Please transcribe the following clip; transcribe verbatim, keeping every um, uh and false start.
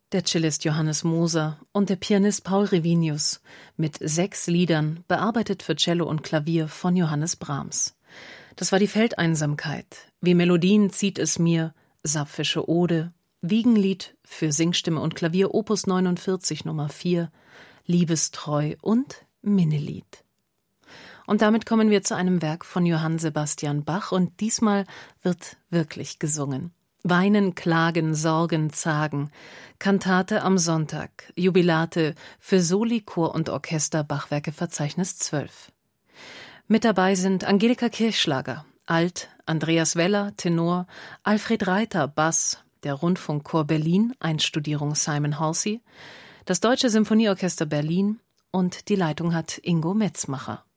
der Cellist Johannes Moser und der Pianist Paul Revinius mit sechs Liedern, bearbeitet für Cello und Klavier von Johannes Brahms. Das war die Feldeinsamkeit, Wie Melodien zieht es mir, Sapphische Ode, Wiegenlied für Singstimme und Klavier Opus neunundvierzig Nummer vier, Liebestreu und Minnelied. Und damit kommen wir zu einem Werk von Johann Sebastian Bach, und diesmal wird wirklich gesungen. Weinen, Klagen, Sorgen, Zagen, Kantate am Sonntag, Jubilate für Soli, Chor und Orchester, Bachwerke Verzeichnis zwölf. Mit dabei sind Angelika Kirchschlager, Alt, Andreas Weller, Tenor, Alfred Reiter, Bass, der Rundfunkchor Berlin, Einstudierung Simon Halsey, das Deutsche Symphonieorchester Berlin und die Leitung hat Ingo Metzmacher.